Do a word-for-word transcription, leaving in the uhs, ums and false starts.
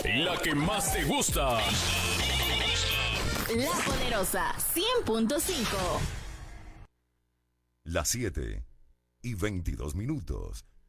La que más te gusta. La Poderosa cien punto cinco. Las siete y veintidós minutos.